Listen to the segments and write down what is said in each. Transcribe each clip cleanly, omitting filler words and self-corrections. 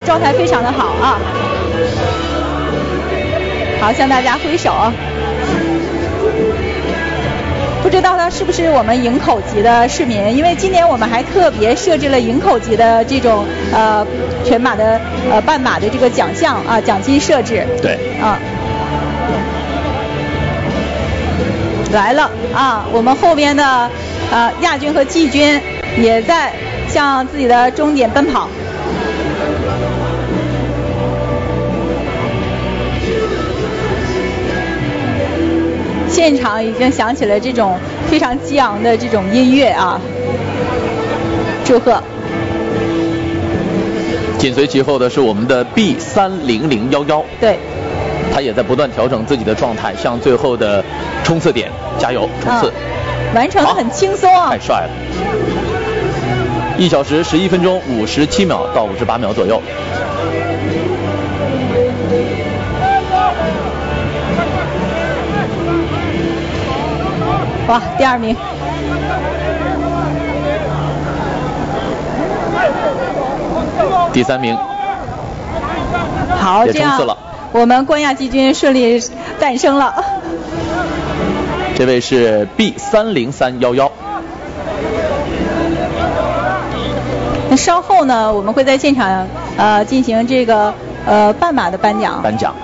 状态非常的好啊。好，向大家挥手。不知道他是不是我们营口级的市民，因为今年我们还特别设置了营口级的这种全马的半马的这个奖项啊，奖金设置。 对。 啊。来了啊，我们后边的亚军和季军也在向自己的终点奔跑。现场已经响起了这种非常激昂的这种音乐啊！祝贺！ 紧随其后的是我们的 B30011， 对， 他也在不断调整自己的状态，向最后的冲刺点加油冲刺， 完成得很轻松啊！ 太帅了！1小时11分钟57秒到58秒左右。 哇，第2名。 第3名。 好，这样我们冠亚季军顺利诞生了。 这位是 B30311。 那稍后呢，我们会在现场进行这个半马的颁奖。 颁奖。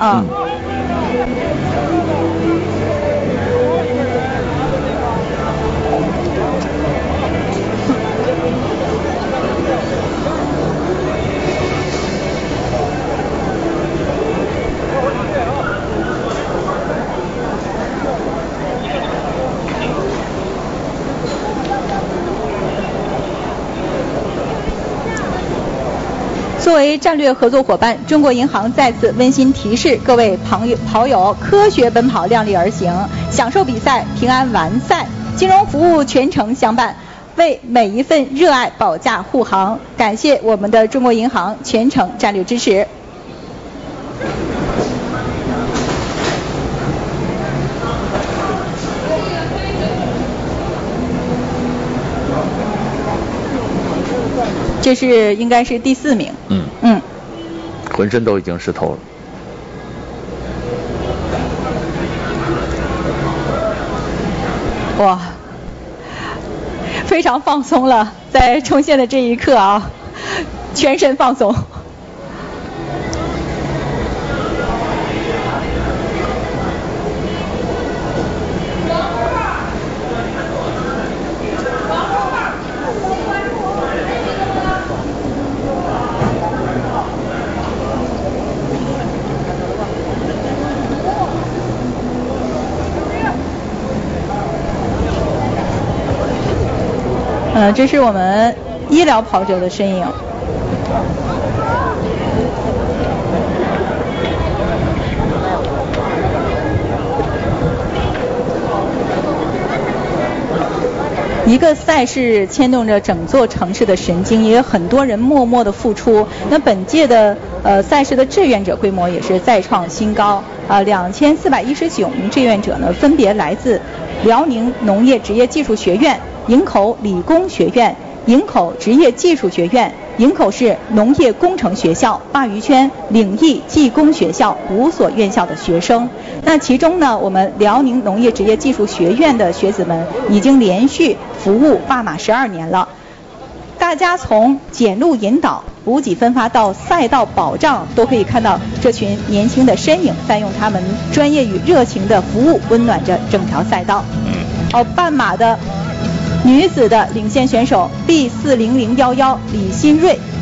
作为战略合作伙伴，中国银行再次温馨提示各位跑友：科学奔跑，量力而行，享受比赛，平安完赛。金融服务全程相伴，为每一份热爱保驾护航。感谢我们的中国银行全程战略支持。这是应该是第4名。 浑身都已经湿透了。 哇，非常放松了，在冲线的这一刻啊，全身放松。这是我们医疗跑者的身影。一个赛事牵动着整座城市的神经，也有很多人默默的付出。那本届的赛事的志愿者规模也是再创新高，2419名志愿者呢，分别来自辽宁农业职业技术学院、营口理工学院、营口职业技术学院、营口市农业工程学校、鲅鱼圈领艺技工学校5所院校的学生。那其中呢，我们辽宁农业职业技术学院的学子们已经连续服务半马12年了。大家从检路引导、补给分发到赛道保障，都可以看到这群年轻的身影在用他们专业与热情的服务温暖着整条赛道。半马的女子的领先选手 B40011李新瑞